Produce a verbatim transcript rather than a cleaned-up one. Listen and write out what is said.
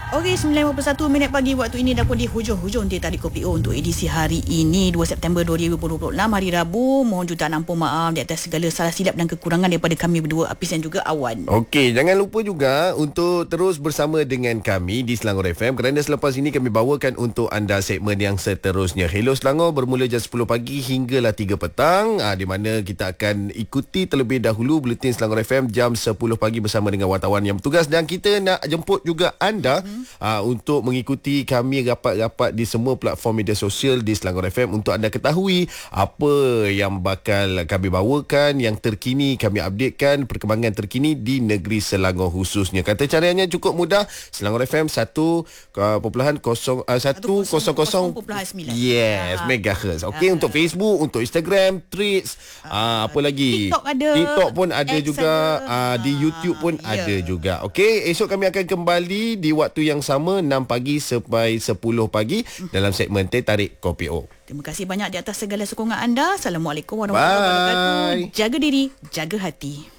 Okey, sembilan lima puluh satu minit pagi waktu ini dah pun di hujung-hujung Teh Tarik Kopi O untuk edisi hari ini dua September dua ribu dua puluh enam, hari Rabu. Mohon jutaan ampun maaf di atas segala salah silap dan kekurangan daripada kami berdua, Apis dan juga Awan. Okey, jangan lupa juga untuk terus bersama dengan kami di Selangor F M kerana selepas ini kami bawakan untuk anda segmen yang seterusnya. Hello Selangor bermula jam sepuluh pagi hinggalah tiga petang, aa, di mana kita akan ikuti terlebih dahulu Buletin Selangor F M jam sepuluh pagi bersama dengan wartawan yang bertugas, dan kita nak jemput juga anda hmm. aa, untuk mengikuti kami rapat-rapat di semua platform media sosial di Selangor F M untuk anda ketahui apa yang bakal kami bawakan, yang terkini kami updatekan, perkembangan terkini di negeri Selangor khususnya. Kata caranya cukup mudah, Selangor F M satu kosong sembilan. Yes, megahertz. Okey, untuk Facebook, untuk Instagram, Threads, uh, apa lagi? TikTok ada. TikTok pun ada X juga, ada. Uh, di YouTube pun yeah. ada juga. Okey, esok kami akan kembali di waktu yang sama enam pagi sampai sepuluh pagi dalam segmen Teh Tarik Kopi O. Terima kasih banyak di atas segala sokongan anda. Assalamualaikum warahmatullahi wabarakatuh. Jaga diri, jaga hati.